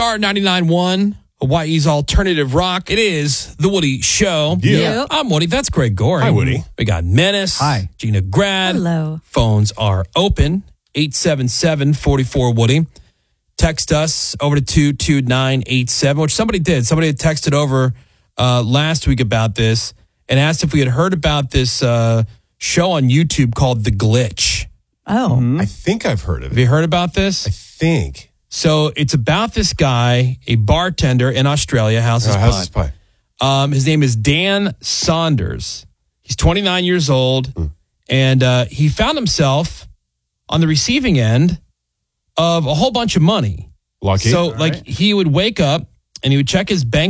Star 99.1, Hawaii's alternative rock. It is The Woody Show. Yeah. I'm Woody. That's Greg Gorey. Hi, Woody. We got Menace. Hi. Gina Grad. Hello. Phones are open. 877-44-WOODY. Text us over to 22987, which somebody did. Somebody had texted over last week about this and asked if we had heard about this show on YouTube called The Glitch. Oh. I think I've heard of Have it. you heard about this? I think. So it's about this guy, a bartender in Australia. How's his How's this pie? His name is Dan Saunders. He's 29 years old, and he found himself on the receiving end of a whole bunch of money. Lucky. So, he would wake up and he would check his bank